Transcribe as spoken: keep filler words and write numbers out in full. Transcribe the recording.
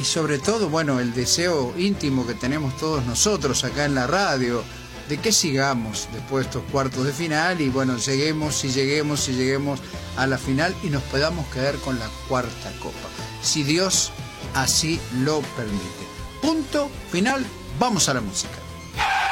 y sobre todo, bueno, el deseo íntimo que tenemos todos nosotros acá en la radio, de que sigamos después de estos cuartos de final y bueno, lleguemos y lleguemos y lleguemos a la final y nos podamos quedar con la cuarta copa, si Dios así lo permite. Punto final, vamos a la música.